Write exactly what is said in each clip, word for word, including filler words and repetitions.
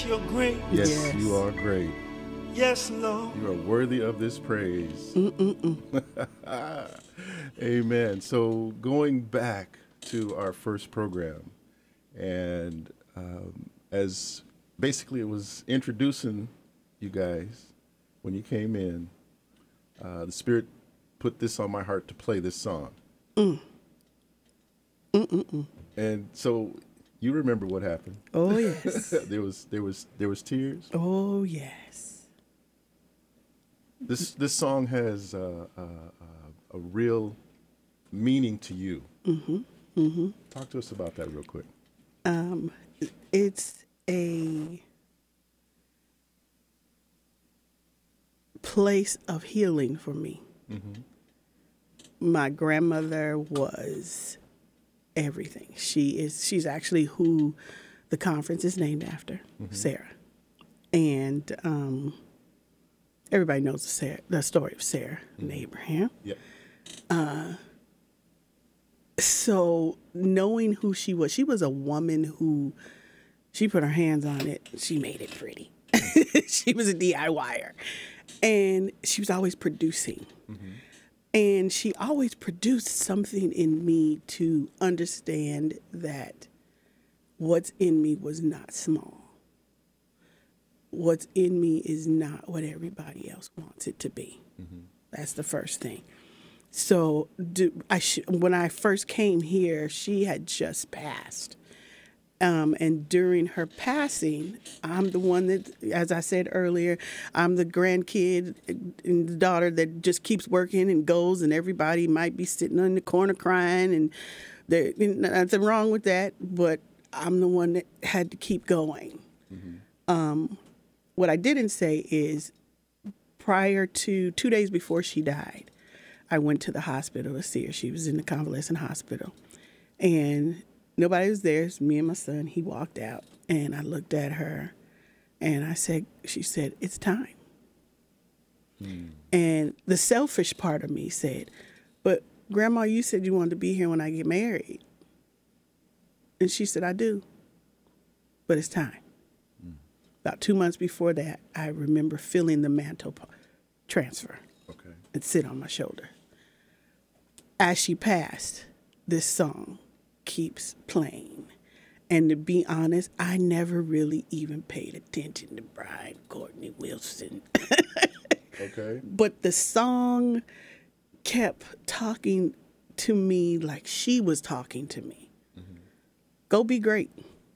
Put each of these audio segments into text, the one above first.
yes, you're great. Yes, Yes. you are great. Yes, Lord. You are worthy of this praise. Mm-mm-mm. Amen. So going back to our first program, and um, as basically it was introducing you guys when you came in, uh, the Spirit put this on my heart to play this song. Mm. Mm-mm-mm. And so you remember what happened. Oh, yes. there was there was there was tears. Oh, yes. This this song has uh, uh, uh, a real meaning to you. Mm-hmm. Mm-hmm. Talk to us about that real quick. Um, it's a place of healing for me. Mm-hmm. My grandmother was everything. She is. She's actually who the conference is named after, Mm-hmm. Sarah. And um, everybody knows the, Sarah, the story of Sarah Mm-hmm. and Abraham. Yep. So knowing who she was, she was a woman who, she put her hands on it. She made it pretty. She was a DIYer. And she was always producing. Mm-hmm. And she always produced something in me to understand that what's in me was not small. What's in me is not what everybody else wants it to be. Mm-hmm. That's the first thing. So do, I sh- when I first came here, she had just passed. Um, and during her passing, I'm the one that, as I said earlier, I'm the grandkid and the daughter that just keeps working and goes, and everybody might be sitting in the corner crying, and there's nothing wrong with that, but I'm the one that had to keep going. Mm-hmm. Um, what I didn't say is prior to two days before she died, I went to the hospital to see her. She was in the convalescent hospital. And nobody was there. It's me and my son. He walked out. And I looked at her. And I said, she said, it's time. Mm. And the selfish part of me said, but Grandma, you said you wanted to be here when I get married. And she said, I do. But it's time. Mm. About two months before that, I remember feeling the mantle transfer. Okay. And sit on my shoulder. As she passed, this song keeps playing. And to be honest, I never really even paid attention to Brian Courtney Wilson. Okay. But the song kept talking to me like she was talking to me. Mm-hmm. Go be great.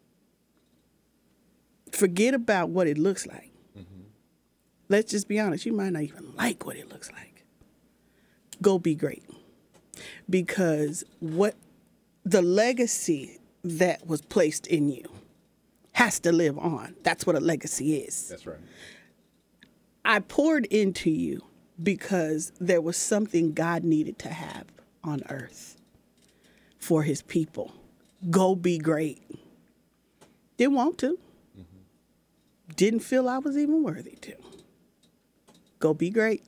Forget about what it looks like. Mm-hmm. Let's just be honest. You might not even like what it looks like. Go be great. Because what the legacy that was placed in you has to live on. That's what a legacy is. That's right. I poured into you because there was something God needed to have on earth for his people. Go be great. Didn't want to. Mm-hmm. Didn't feel I was even worthy to. Go be great.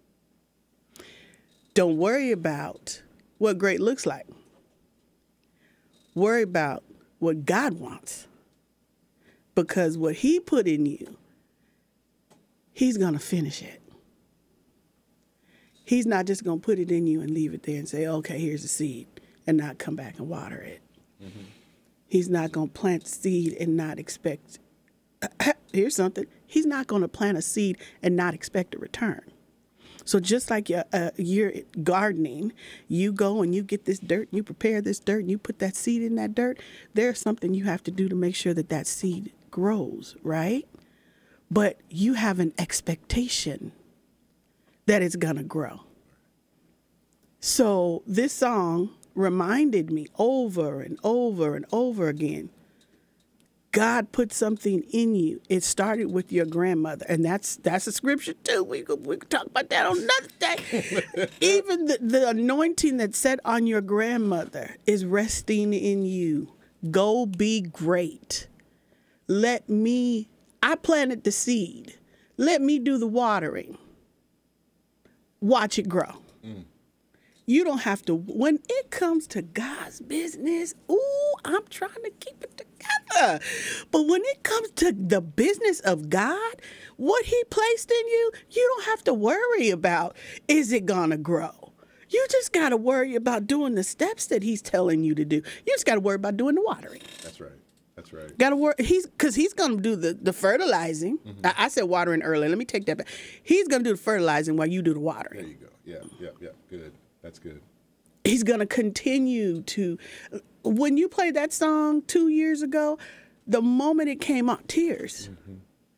Don't worry about what great looks like. Worry about what God wants. Because what he put in you, he's going to finish it. He's not just going to put it in you and leave it there and say, okay, here's the seed, and not come back and water it. Mm-hmm. He's not going to plant seed and not expect, here's something, he's not going to plant a seed and not expect a return. So just like you're, uh, you're gardening, you go and you get this dirt, you prepare this dirt, and you put that seed in that dirt, there's something you have to do to make sure that that seed grows, right? But you have an expectation that it's going to grow. So this song reminded me over and over and over again, God put something in you. It started with your grandmother, and that's that's a scripture too. We could, we could talk about that on another day. Even the, the anointing that's set on your grandmother is resting in you. Go be great. Let me, I planted the seed. Let me do the watering. Watch it grow. Mm. You don't have to, when it comes to God's business, ooh, I'm trying to keep it together. together. But when it comes to the business of God, what he placed in you, you don't have to worry about, is it going to grow? You just got to worry about doing the steps that he's telling you to do. You just got to worry about doing the watering. That's right. That's right. Got to work. He's because he's going to do the, the fertilizing. Mm-hmm. I, I said watering earlier. Let me take that back. He's going to do the fertilizing while you do the watering. There you go. Yeah, yeah, yeah. Good. That's good. He's going to continue to. When you played that song two years ago, the moment it came out, tears. Mm-hmm.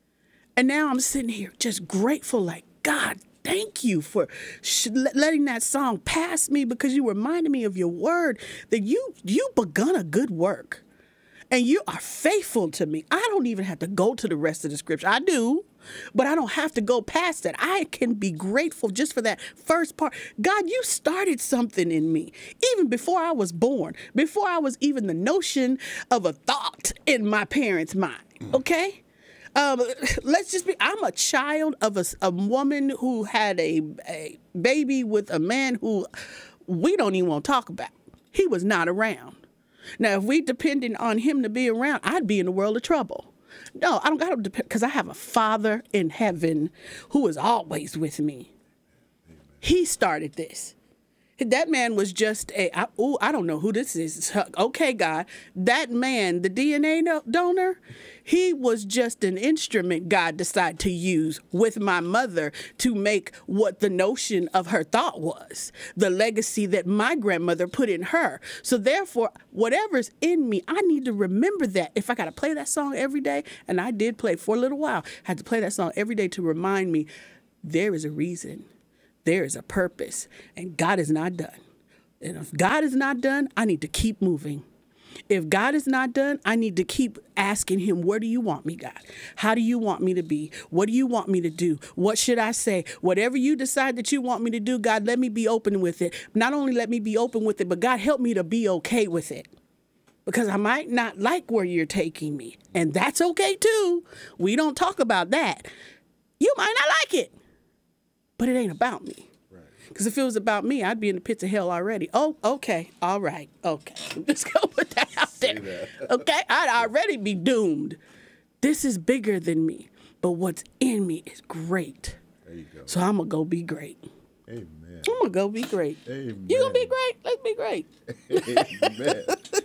And now I'm sitting here just grateful, like, God, thank you for sh- letting that song pass me, because you reminded me of your word that you you begun a good work. And you are faithful to me. I don't even have to go to the rest of the scripture. I do, but I don't have to go past that. I can be grateful just for that first part. God, you started something in me, even before I was born, before I was even the notion of a thought in my parents' mind, okay? Um, let's just be, I'm a child of a, a woman who had a, a baby with a man who we don't even want to talk about. He was not around. Now, if we depended on him to be around, I'd be in a world of trouble. No, I don't got to depend, because I have a Father in heaven who is always with me. Amen. He started this. That man was just a, I, ooh, I don't know who this is. Okay, God, that man, the D N A donor, he was just an instrument God decided to use with my mother to make what the notion of her thought was, the legacy that my grandmother put in her. So therefore, whatever's in me, I need to remember that. If I got to play that song every day, and I did play for a little while, I had to play that song every day to remind me there is a reason. There is a purpose, and God is not done. And if God is not done, I need to keep moving. If God is not done, I need to keep asking him, where do you want me, God? How do you want me to be? What do you want me to do? What should I say? Whatever you decide that you want me to do, God, let me be open with it. Not only let me be open with it, but God, help me to be okay with it. Because I might not like where you're taking me, and that's okay too. We don't talk about that. You might not like it. But it ain't about me. Because if it was about me, I'd be in the pits of hell already. Oh, okay. All right. Okay. I'm just going to put that out there. Okay? I'd already be doomed. This is bigger than me. But what's in me is great. There you go. So I'm going to go be great. Amen. I'm going to go be great. Amen. You going to be great? Let's be great. Amen.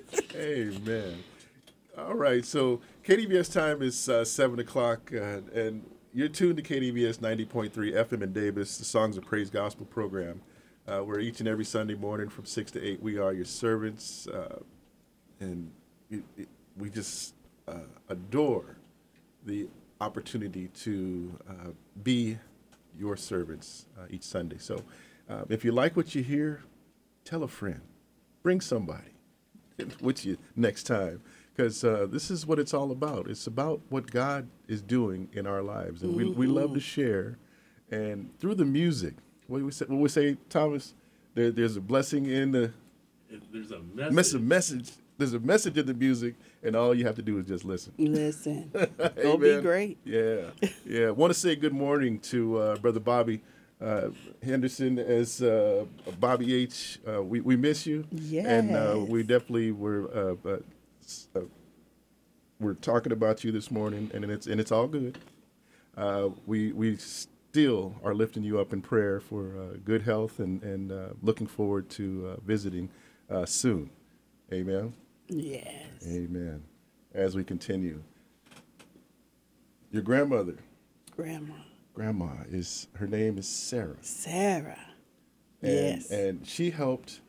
Amen. All right. So K D B S time is uh, seven o'clock. Uh, and you're tuned to K D B S ninety point three F M in Davis, the Songs of Praise Gospel program, uh, where each and every Sunday morning from six to eight, we are your servants. Uh, and it, it, we just uh, adore the opportunity to uh, be your servants uh, each Sunday. So uh, if you like what you hear, tell a friend. Bring somebody with you next time. Because uh, this is what it's all about. It's about what God is doing in our lives. And mm-hmm. we, we love to share. And through the music, what do we say, what we say Thomas? There, there's a blessing in the... There's a message. A message. There's a message in the music, and all you have to do is just listen. Listen. It'll be great. Yeah. Yeah. I want to say good morning to uh, Brother Bobby uh, Henderson as uh, Bobby H. Uh, we, we miss you. Yes. And uh, we definitely were... Uh, uh, Uh, we're talking about you this morning, and it's and it's all good. Uh, we we still are lifting you up in prayer for uh, good health, and and uh, looking forward to uh, visiting uh, soon. Amen. Yes. Amen. As we continue, your grandmother, grandma, grandma is her name is Sarah. Sarah. And, yes. And she helped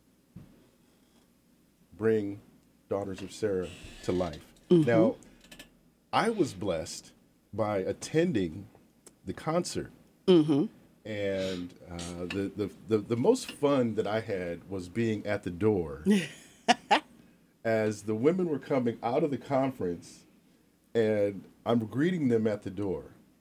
bring Daughters of Sarah to life. Mm-hmm. Now, I was blessed by attending the concert, mm-hmm. and uh, the, the, the, the most fun that I had was being at the door as the women were coming out of the conference, and I'm greeting them at the door.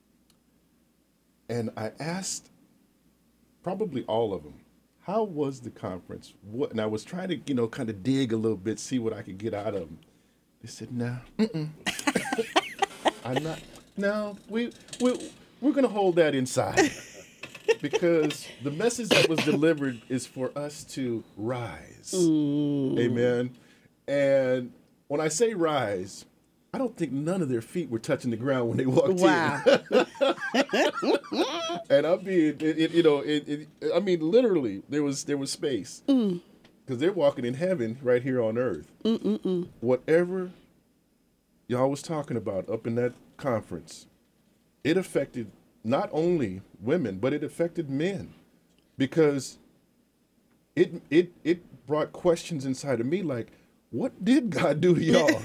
And I asked probably all of them, how was the conference? What? And I was trying to, you know, kind of dig a little bit, see what I could get out of them. They said, no, mm-mm. I'm not. No, we, we, we're going to hold that inside. Because the message that was delivered is for us to rise. Mm. Amen. And when I say rise, I don't think none of their feet were touching the ground when they walked Wow. in. And I mean, it, it, you know, it, it, I mean, literally, there was there was space because Mm. they're walking in heaven right here on earth. Mm-mm-mm. Whatever y'all was talking about up in that conference, it affected not only women, but it affected men, because it it it brought questions inside of me like, what did God do to y'all?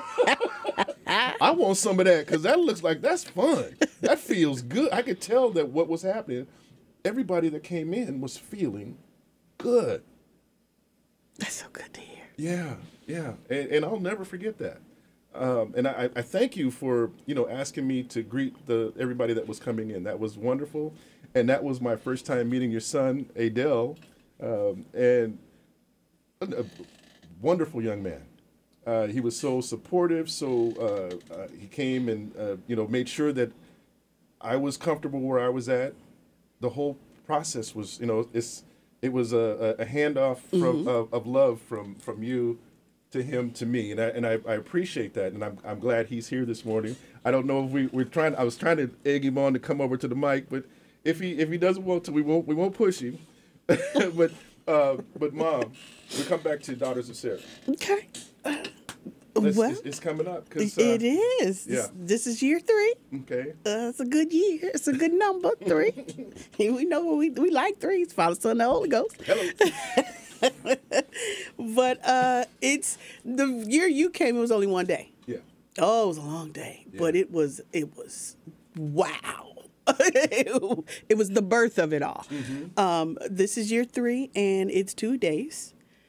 I want some of that because that looks like that's fun. That feels good. I could tell that what was happening, everybody that came in was feeling good. That's so good to hear. Yeah, yeah, and, and I'll never forget that. Um, and I, I thank you for you know asking me to greet the everybody that was coming in. That was wonderful, and that was my first time meeting your son, Adele, um, and a, a wonderful young man. Uh, he was so supportive. So uh, uh, he came and uh, you know made sure that I was comfortable where I was at. The whole process was you know it's it was a, a handoff from Mm-hmm. of, of love from from you to him to me, and I and I, I appreciate that, and I'm I'm glad he's here this morning. I don't know if we we're trying. I was trying to egg him on to come over to the mic, but if he if he doesn't want to, we won't we won't push him. but uh, but mom, we come back to Daughters of Sarah. Okay. Let's- Well, it's, it's coming up. 'Cause, uh, it is. yeah. This, this is year three. Okay. Uh, it's a good year. It's a good number, three. We know we we like threes. Father, Son, and the Holy Ghost. Hello. But uh, it's the year you came. It was only one day. Yeah. Oh, it was a long day, Yeah. but it was it was wow. It was the birth of it all. Mm-hmm. Um, this is year three, and it's two days.